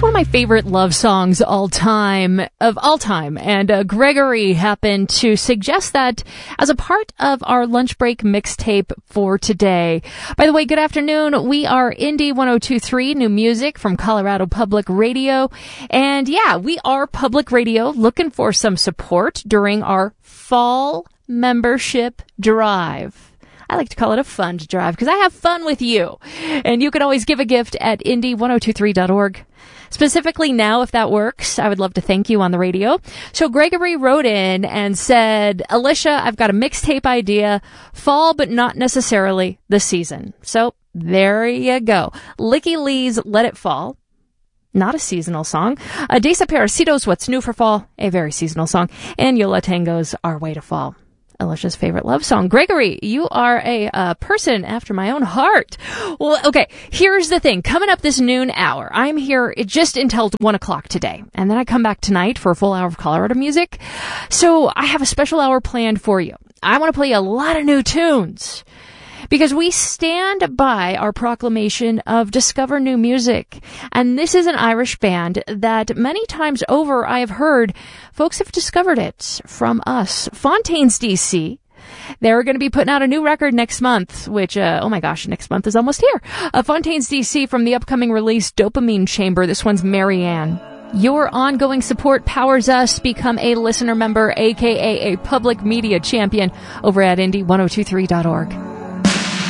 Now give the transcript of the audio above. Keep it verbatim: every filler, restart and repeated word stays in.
one of my favorite love songs all time, of all time. And uh, Gregory happened to suggest that as a part of our lunch break mixtape for today. By the way, good afternoon. We are Indie one oh two point three, new music from Colorado Public Radio. And yeah, we are public radio looking for some support during our fall membership drive. I like to call it a fund drive because I have fun with you. And you can always give a gift at indie ten twenty-three dot org. Specifically now, if that works, I would love to thank you on the radio. So Gregory wrote in and said, Alicia, I've got a mixtape idea, fall but not necessarily the season. So there you go. Licky Lee's Let It Fall. Not a seasonal song. Uh, Desa Parasito's What's New for Fall, a very seasonal song. And Yola Tango's Our Way to Fall, Alicia's favorite love song. Gregory, you are a uh, person after my own heart. Well, okay, here's the thing. Coming up this noon hour, I'm here just until one o'clock today. And then I come back tonight for a full hour of Colorado music. So I have a special hour planned for you. I want to play a lot of new tunes, because we stand by our proclamation of discover new music. And this is an Irish band that many times over I have heard folks have discovered it from us. Fontaines D C. They're going to be putting out a new record next month, which, uh, oh my gosh, next month is almost here. Uh, Fontaines D C from the upcoming release Dopamine Chamber. This one's Marianne. Your ongoing support powers us. Become a listener member, aka a public media champion, over at indie ten twenty-three dot org.